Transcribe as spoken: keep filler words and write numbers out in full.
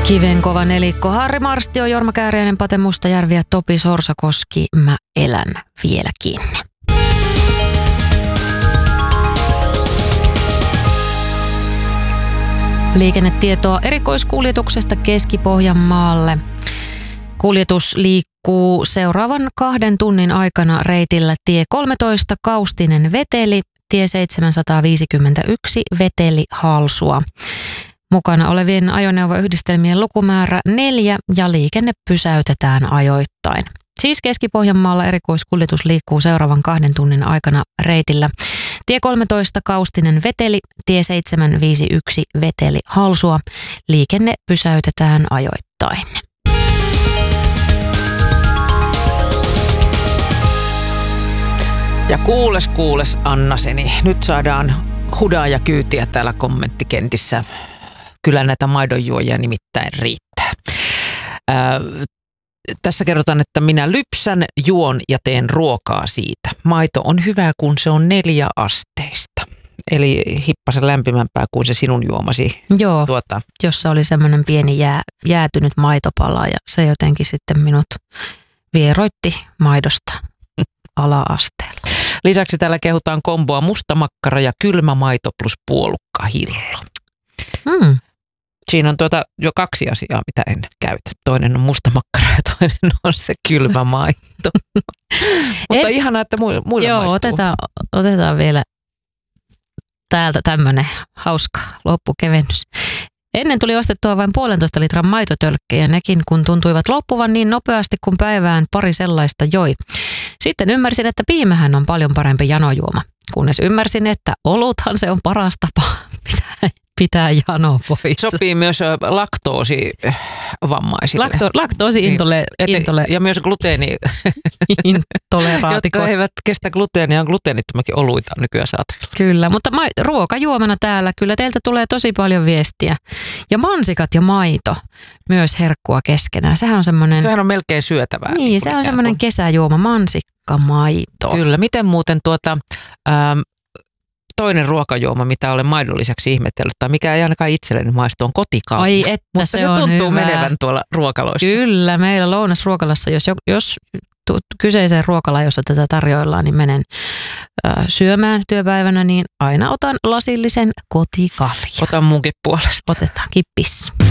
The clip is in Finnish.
Kivenkova nelikko, Harri Marstio, Jorma Kääriäinen, Pate Mustajärvi ja Topi Sorsakoski. Mä elän vieläkin. Liikennetietoa erikoiskuljetuksesta Keski-Pohjanmaalle. Kuljetus liikkuu seuraavan kahden tunnin aikana reitillä tie kolmetoista Kaustinen Veteli, tie seitsemänsataaviisikymmentäyksi Veteli Halsua. Mukana olevien ajoneuvoyhdistelmien lukumäärä neljä ja liikenne pysäytetään ajoittain. Siis Keski-Pohjanmaalla erikoiskuljetus liikkuu seuraavan kahden tunnin aikana reitillä tie kolmetoista Kaustinen Veteli, tie seitsemänsataaviisikymmentäyksi Veteli Halsua. Liikenne pysäytetään ajoittain. Ja kuules kuules Annaseni, nyt saadaan hudaa ja kyytiä täällä kommenttikentissä. Kyllä näitä maidonjuojia nimittäin riittää. Ää, tässä kerrotaan, että minä lypsän, juon ja teen ruokaa siitä. Maito on hyvä, kun se on neljä asteista. Eli hippasen lämpimämpää kuin se sinun juomasi. Joo, tuota. jossa oli semmoinen pieni jää, jäätynyt maitopala ja se jotenkin sitten minut vieroitti maidosta ala-asteella. Lisäksi täällä kehutaan komboa mustamakkara ja kylmä maito plus puolukkahillo. Hmm. Siinä on tuota jo kaksi asiaa, mitä en käytä. Toinen on mustamakkara ja toinen on se kylmä maito. Mutta Et, ihanaa, että muille joo, maistuu. Otetaan, otetaan vielä täältä tämmöinen hauska loppukevennys. Ennen tuli ostettua vain puolentoista litran maitotölkkejä, nekin kun tuntuivat loppuvan niin nopeasti kuin päivään pari sellaista joi. Sitten ymmärsin, että piimähän on paljon parempi janojuoma, kunnes ymmärsin, että oluthan se on paras tapa pitää, pitää jano pois. Sopii myös laktoosivammaisille. Lakto, laktoosi-intole... Niin, intole, ja myös gluteeni... Intoleraatikot. Jotka eivät kestä gluteenia, on gluteenittomakin oluita nykyään saatavilla. Kyllä, mutta ma- ruokajuomana täällä kyllä teiltä tulee tosi paljon viestiä. Ja mansikat ja maito, myös herkkua keskenään. Sehän on semmoinen... Sehän on melkein syötävää. Niin, niin se on semmoinen kun... kesäjuoma, mansikka, maito. Kyllä, miten muuten tuota... Ähm, toinen ruokajuoma, mitä olen maidon lisäksi ihmetellyt, tai mikä ei ainakaan itselleni maistu, on kotikalja. Ai että mutta se, se on tuntuu hyvä. menevän tuolla ruokaloissa. Kyllä, meillä lounasruokalassa, jos, jos tu, kyseiseen ruokalaan, jossa tätä tarjoillaan, niin menen ö, syömään työpäivänä, niin aina otan lasillisen kotikaljan. Otan munkin puolesta. Otetaan kippis.